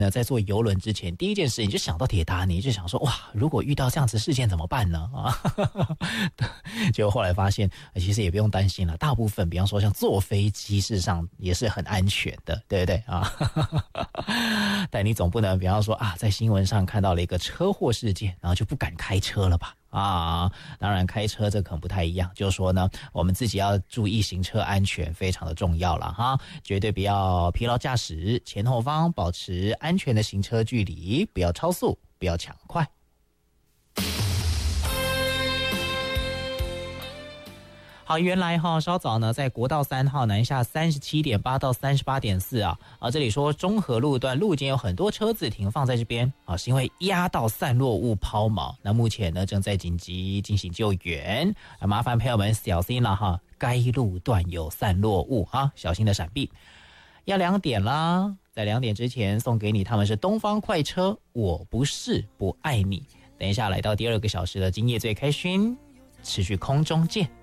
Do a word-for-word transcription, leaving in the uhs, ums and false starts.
那在坐邮轮之前，第一件事你就想到铁达尼，就想说哇，如果遇到这样子事件怎么办呢？啊，结果后来发现，其实也不用担心了。大部分，比方说像坐飞机，事实上也是很安全的，对不对啊？但你总不能，比方说啊，在新闻上看到了一个车祸事件，然后就不敢开车了吧？啊，当然开车这可能不太一样，就是说呢，我们自己要注意行车安全，非常的重要了哈，绝对不要疲劳驾驶，前后方保持安全的行车距离，不要超速，不要抢快。好，原来哈稍早呢，在国道三号南下 三十七点八 到 三十八点四 啊，啊这里说中和路段路肩有很多车子停放在这边啊，是因为压到散落物抛锚，那目前呢正在紧急进行救援，啊、麻烦朋友们小心了哈，该路段有散落物哈，小心的闪避。要两点啦，在两点之前送给你，他们是东方快车，我不是不爱你。等一下来到第二个小时的今夜最开心，持续空中见。